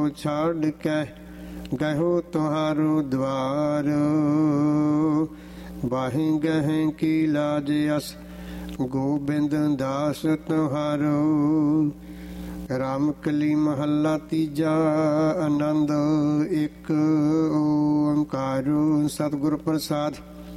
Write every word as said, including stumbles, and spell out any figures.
ਛਾੜ ਕੇ ਗਹੋ ਤੁਹਾਰੋ ਦਵਾਰ। ਬਾਹੀਂ ਗਹਿ ਕੀ ਲਾਜ ਅਸ ਗੋਬਿੰਦ ਦਾਸ ਤੁਹਾਰੋ। ਰਾਮ ਕਲੀ ਮਹੱਲਾ ਤੀਜਾ। ਆਨੰਦ ਇੱਕ ਓੰਕਾਰ। ਸਤਿਗੁਰ ਪ੍ਰਸਾਦ।